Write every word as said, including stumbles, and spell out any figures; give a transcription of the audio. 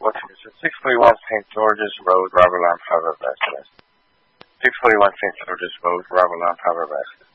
What's it? six forty-one Saint George's Road, Robert Lawn, Providence, West. six forty-one Saint George's Road, Robert Lawn, Providence, West.